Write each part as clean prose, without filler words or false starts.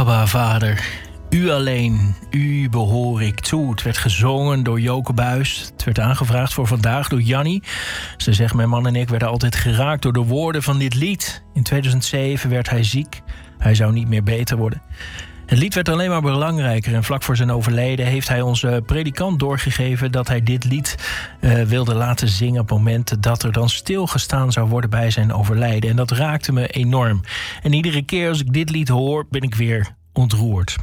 Abba, Vader, u alleen, u behoor ik toe. Het werd gezongen door Joke Buijs. Het werd aangevraagd voor vandaag door Jannie. Ze zegt, mijn man en ik werden altijd geraakt door de woorden van dit lied. In 2007 werd hij ziek. Hij zou niet meer beter worden. Het lied werd alleen maar belangrijker en vlak voor zijn overleden heeft hij onze predikant doorgegeven dat hij dit lied wilde laten zingen op momenten dat er dan stilgestaan zou worden bij zijn overlijden. En dat raakte me enorm. En iedere keer als ik dit lied hoor, ben ik weer ontroerd.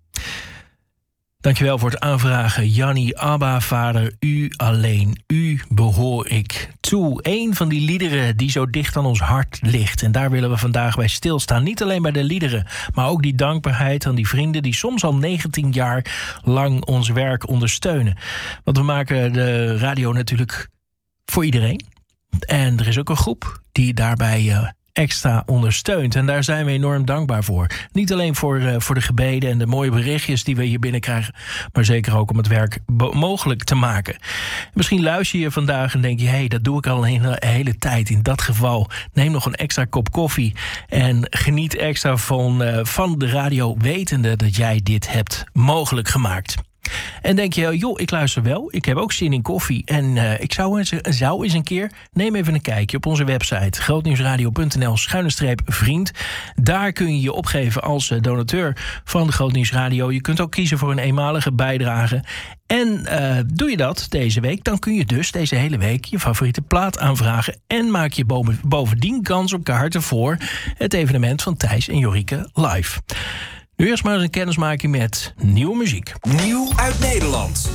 Dankjewel voor het aanvragen, Jannie. Abba, Vader, u alleen, u behoor ik toe. Eén van die liederen die zo dicht aan ons hart ligt. En daar willen we vandaag bij stilstaan. Niet alleen bij de liederen, maar ook die dankbaarheid aan die vrienden die soms al 19 jaar lang ons werk ondersteunen. Want we maken de radio natuurlijk voor iedereen. En er is ook een groep die daarbij extra ondersteunt. En daar zijn we enorm dankbaar voor. Niet alleen voor de gebeden en de mooie berichtjes die we hier binnenkrijgen, maar zeker ook om het werk mogelijk te maken. Misschien luister je vandaag en denk je, hey, dat doe ik al een hele tijd. In dat geval neem nog een extra kop koffie en geniet extra van de radio, wetende dat jij dit hebt mogelijk gemaakt. En denk je, joh, ik luister wel. Ik heb ook zin in koffie. En ik zou eens een keer... Neem even een kijkje op onze website. grootnieuwsradio.nl/vriend. Daar kun je je opgeven als donateur van de Grootnieuws Radio. Je kunt ook kiezen voor een eenmalige bijdrage. En doe je dat deze week, dan kun je dus deze hele week je favoriete plaat aanvragen. En maak je bovendien kans op kaarten voor het evenement van Thijs en Jorike live. Nu eerst maar eens een kennismaking met nieuwe muziek. Nieuw uit Nederland.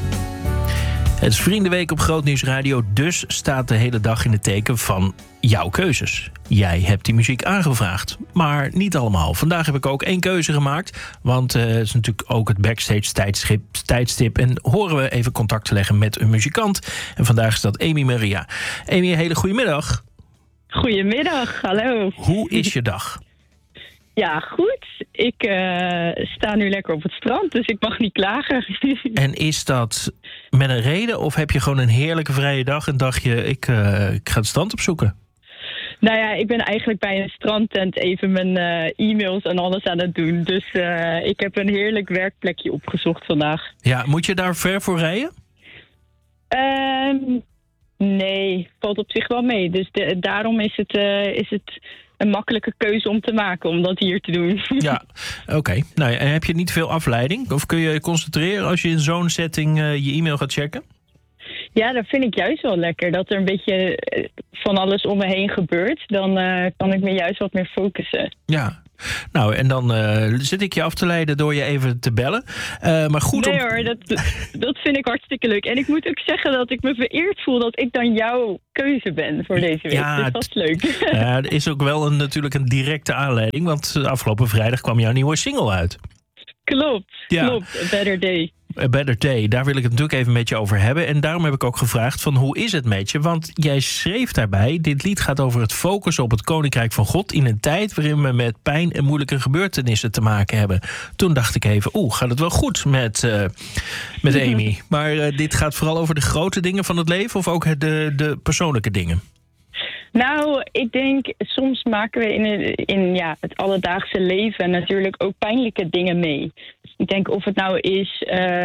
Het is Vriendenweek op Grootnieuws Radio, dus staat de hele dag in het teken van jouw keuzes. Jij hebt die muziek aangevraagd, maar niet allemaal. Vandaag heb ik ook 1 keuze gemaakt, want het is natuurlijk ook het backstage tijdstip. En horen we even contact te leggen met een muzikant. En vandaag is dat Amy Maria. Amy, een hele goede middag. Goedemiddag, hallo. Hoe is je dag? Ja, goed. Ik sta nu lekker op het strand, dus ik mag niet klagen. En is dat met een reden of heb je gewoon een heerlijke vrije dag en dacht je, ik ga het strand opzoeken? Nou ja, ik ben eigenlijk bij een strandtent even mijn e-mails en alles aan het doen. Dus ik heb een heerlijk werkplekje opgezocht vandaag. Ja, moet je daar ver voor rijden? Nee, valt op zich wel mee. Dus daarom is het een makkelijke keuze om te maken, om dat hier te doen. Ja, oké. Nou, en heb je niet veel afleiding? Of kun je je concentreren als je in zo'n setting je e-mail gaat checken? Ja, dat vind ik juist wel lekker. Dat er een beetje van alles om me heen gebeurt. Dan kan ik me juist wat meer focussen. Ja. Nou, en dan zit ik je af te leiden door je even te bellen. Maar goed. Nee hoor, dat vind ik hartstikke leuk. En ik moet ook zeggen dat ik me vereerd voel dat ik dan jouw keuze ben voor deze week. Ja, dus dat is leuk. Ja, er is ook wel natuurlijk een directe aanleiding. Want afgelopen vrijdag kwam jouw nieuwe single uit. Klopt, A Better Day. A Better Day, daar wil ik het natuurlijk even met je over hebben. En daarom heb ik ook gevraagd van hoe is het met je? Want jij schreef daarbij, dit lied gaat over het focussen op het Koninkrijk van God in een tijd waarin we met pijn en moeilijke gebeurtenissen te maken hebben. Toen dacht ik even, gaat het wel goed met Amy? Maar dit gaat vooral over de grote dingen van het leven of ook de persoonlijke dingen? Nou, ik denk, soms maken we in het alledaagse leven natuurlijk ook pijnlijke dingen mee. Ik denk of het nou is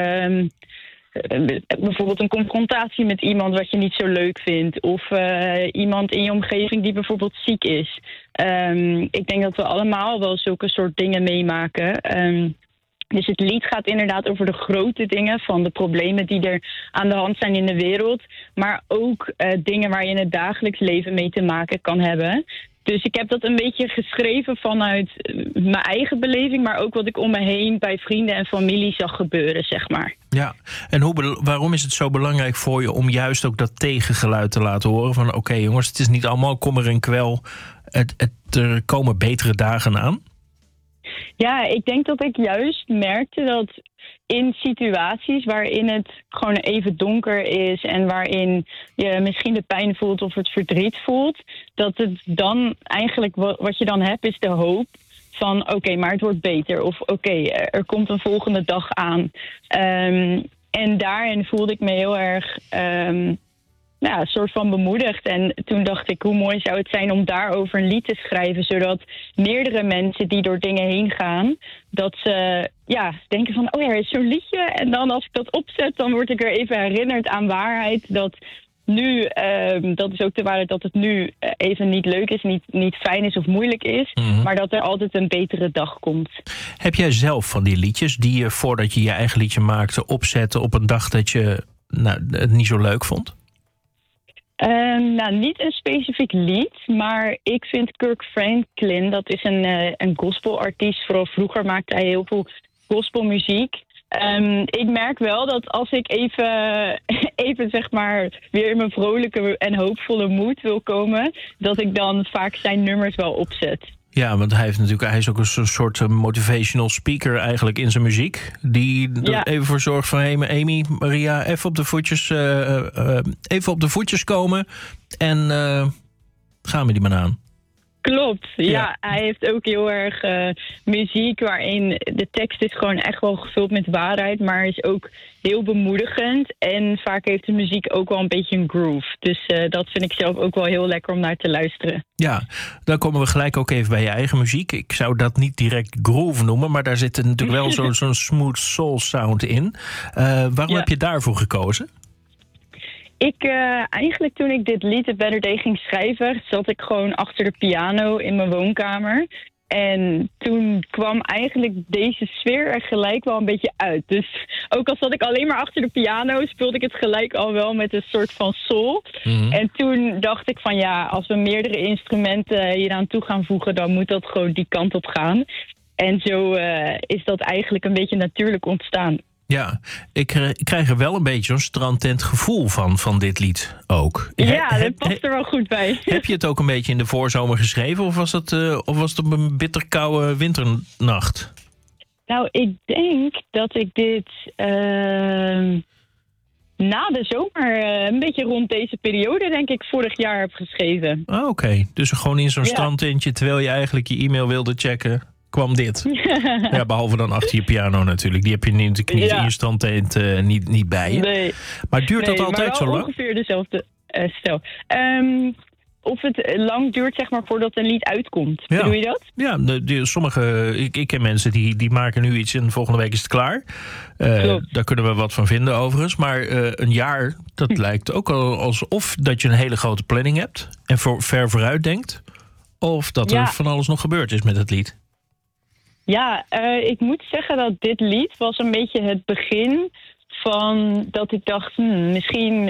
bijvoorbeeld een confrontatie met iemand wat je niet zo leuk vindt. Of iemand in je omgeving die bijvoorbeeld ziek is. Ik denk dat we allemaal wel zulke soort dingen meemaken. Dus het lied gaat inderdaad over de grote dingen van de problemen die er aan de hand zijn in de wereld. Maar ook dingen waar je in het dagelijks leven mee te maken kan hebben. Dus ik heb dat een beetje geschreven vanuit mijn eigen beleving, maar ook wat ik om me heen bij vrienden en familie zag gebeuren, zeg maar. Ja, en waarom is het zo belangrijk voor je om juist ook dat tegengeluid te laten horen? Van oké, jongens, het is niet allemaal kommer en kwel. Er komen betere dagen aan. Ja, ik denk dat ik juist merkte dat in situaties waarin het gewoon even donker is en waarin je misschien de pijn voelt of het verdriet voelt, dat het dan eigenlijk wat je dan hebt is de hoop van oké, maar het wordt beter. Of oké, er komt een volgende dag aan. En daarin voelde ik me heel erg een soort van bemoedigd. En toen dacht ik, hoe mooi zou het zijn om daarover een lied te schrijven, zodat meerdere mensen die door dingen heen gaan, dat ze denken van, oh ja, er is zo'n liedje. En dan als ik dat opzet, dan word ik weer even herinnerd aan waarheid. Dat nu, dat is ook de waarheid, dat het nu even niet leuk is, niet fijn is of moeilijk is. Mm-hmm. Maar dat er altijd een betere dag komt. Heb jij zelf van die liedjes die je, voordat je je eigen liedje maakte, opzette op een dag dat je het niet zo leuk vond? Niet een specifiek lied, maar ik vind Kirk Franklin, dat is een gospelartiest. Vooral vroeger maakte hij heel veel gospelmuziek. Ik merk wel dat als ik even zeg maar weer in mijn vrolijke en hoopvolle moed wil komen, dat ik dan vaak zijn nummers wel opzet. Ja, want hij is ook een soort motivational speaker eigenlijk in zijn muziek. Die er even voor zorgt van, hey, Amy, Maria, even op de voetjes komen en gaan we die maar aan. Klopt, ja. Hij heeft ook heel erg muziek waarin de tekst is gewoon echt wel gevuld met waarheid, maar is ook heel bemoedigend. En vaak heeft de muziek ook wel een beetje een groove. Dus dat vind ik zelf ook wel heel lekker om naar te luisteren. Ja, dan komen we gelijk ook even bij je eigen muziek. Ik zou dat niet direct groove noemen, maar daar zit natuurlijk wel zo'n smooth soul sound in. Waarom heb je daarvoor gekozen? Eigenlijk toen ik dit lied A Better Day ging schrijven, zat ik gewoon achter de piano in mijn woonkamer. En toen kwam eigenlijk deze sfeer er gelijk wel een beetje uit. Dus ook al zat ik alleen maar achter de piano, speelde ik het gelijk al wel met een soort van soul. Mm-hmm. En toen dacht ik van als we meerdere instrumenten hieraan toe gaan voegen, dan moet dat gewoon die kant op gaan. En zo is dat eigenlijk een beetje natuurlijk ontstaan. Ja, ik krijg er wel een beetje zo'n strandtent gevoel van dit lied ook. Ja, dat past er wel goed bij. Heb je het ook een beetje in de voorzomer geschreven of was het op een bitterkoude winternacht? Nou, ik denk dat ik dit na de zomer, een beetje rond deze periode, denk ik, vorig jaar heb geschreven. Oké. Dus gewoon in zo'n strandtentje, terwijl je eigenlijk je e-mail wilde checken, kwam dit. Ja, behalve dan achter je piano natuurlijk. Die heb je natuurlijk niet in je strandtent niet bij je. Nee. Maar duurt dat altijd zo lang? Ongeveer dezelfde stijl. Of het lang duurt, zeg maar, voordat een lied uitkomt. Ja. Bedoel je dat? Ja, sommige... Ik ken mensen die maken nu iets en volgende week is het klaar. Daar kunnen we wat van vinden overigens. Maar een jaar, dat lijkt ook al alsof dat je een hele grote planning hebt. En ver vooruit denkt. Of dat er van alles nog gebeurd is met het lied. Ja, ik moet zeggen dat dit lied was een beetje het begin van dat ik dacht, misschien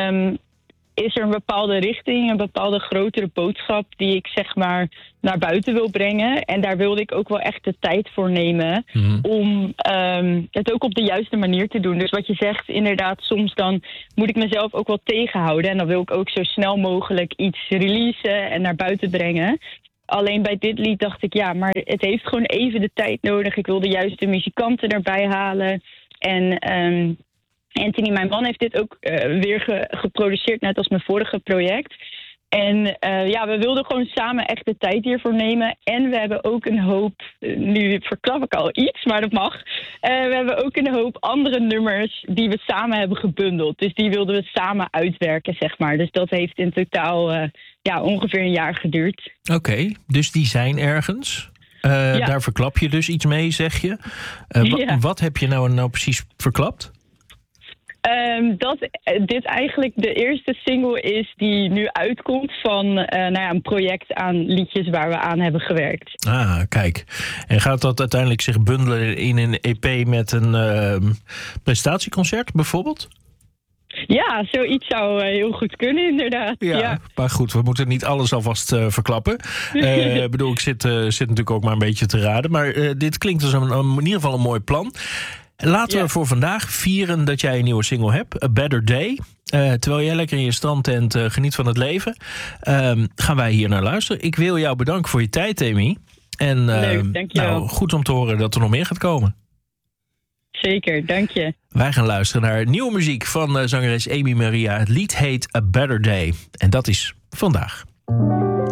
is er een bepaalde richting, een bepaalde grotere boodschap die ik zeg maar naar buiten wil brengen. En daar wilde ik ook wel echt de tijd voor nemen om het ook op de juiste manier te doen. Dus wat je zegt, inderdaad, soms dan moet ik mezelf ook wel tegenhouden. En dan wil ik ook zo snel mogelijk iets releasen en naar buiten brengen. Alleen bij dit lied dacht ik, maar het heeft gewoon even de tijd nodig. Ik wil de juiste muzikanten erbij halen. En Anthony, mijn man, heeft dit ook weer geproduceerd, net als mijn vorige project. En we wilden gewoon samen echt de tijd hiervoor nemen. En we hebben ook een hoop, nu verklap ik al iets, maar dat mag. We hebben ook een hoop andere nummers die we samen hebben gebundeld. Dus die wilden we samen uitwerken, zeg maar. Dus dat heeft in totaal ongeveer een jaar geduurd. Oké, dus die zijn ergens. Daar verklap je dus iets mee, zeg je. Wat heb je nou precies verklapt? Dat dit eigenlijk de eerste single is die nu uitkomt van een project aan liedjes waar we aan hebben gewerkt. Ah, kijk. En gaat dat uiteindelijk zich bundelen in een EP met een prestatieconcert bijvoorbeeld? Ja, zoiets zou heel goed kunnen, inderdaad. Ja. Maar goed, we moeten niet alles alvast verklappen. Ik bedoel, ik zit natuurlijk ook maar een beetje te raden. Maar dit klinkt als in ieder geval een mooi plan. Laten we voor vandaag vieren dat jij een nieuwe single hebt. A Better Day. Terwijl jij lekker in je strandtent geniet van het leven. Gaan wij hier naar luisteren. Ik wil jou bedanken voor je tijd, Amy. En leuk, dankjewel. Goed om te horen dat er nog meer gaat komen. Zeker, dank je. Wij gaan luisteren naar nieuwe muziek van zangeres Amy Maria. Het lied heet A Better Day. En dat is vandaag.